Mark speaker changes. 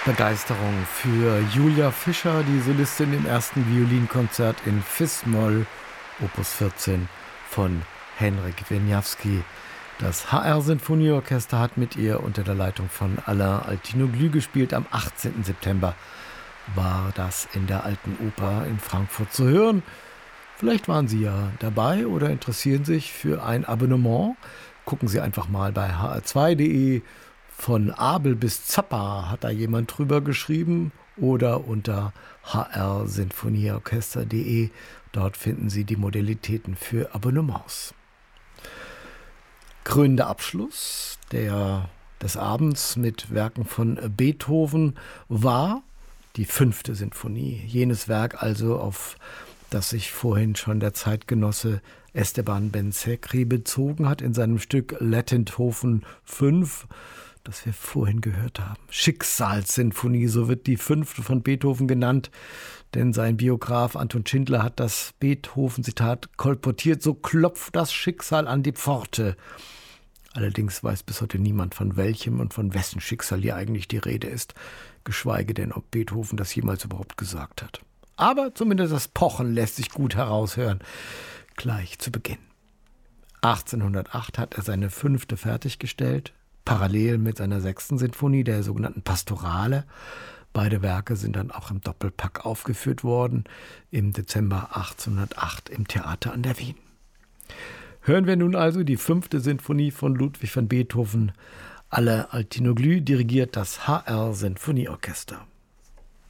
Speaker 1: Begeisterung für Julia Fischer, die Solistin im ersten Violinkonzert in Fis-Moll, Opus 14 von Henryk Wieniawski. Das HR-Sinfonieorchester hat mit ihr unter der Leitung von Alain Altinoglu gespielt. Am 18. September war das in der Alten Oper in Frankfurt zu hören. Vielleicht waren Sie ja dabei oder interessieren sich für ein Abonnement. Gucken Sie einfach mal bei hr2.de. Von Abel bis Zappa hat da jemand drüber geschrieben oder unter hrsinfonieorchester.de. Dort finden Sie die Modalitäten für Abonnements. Krönender Abschluss des Abends mit Werken von Beethoven war die 5. Sinfonie. Jenes Werk also, auf das sich vorhin schon der Zeitgenosse Esteban Ben-Sekri bezogen hat in seinem Stück Lettenthofen 5, das wir vorhin gehört haben. Schicksalssinfonie, so wird die 5. von Beethoven genannt, denn sein Biograf Anton Schindler hat das Beethoven-Zitat kolportiert: So klopft das Schicksal an die Pforte. Allerdings weiß bis heute niemand, von welchem und von wessen Schicksal hier eigentlich die Rede ist, geschweige denn, ob Beethoven das jemals überhaupt gesagt hat. Aber zumindest das Pochen lässt sich gut heraushören, gleich zu Beginn. 1808 hat er seine 5. fertiggestellt, parallel mit seiner 6. Sinfonie, der sogenannten Pastorale. Beide Werke sind dann auch im Doppelpack aufgeführt worden, im Dezember 1808 im Theater an der Wien. Hören wir nun also die 5. Sinfonie von Ludwig van Beethoven. Alain Altinoglu dirigiert das HR-Sinfonieorchester.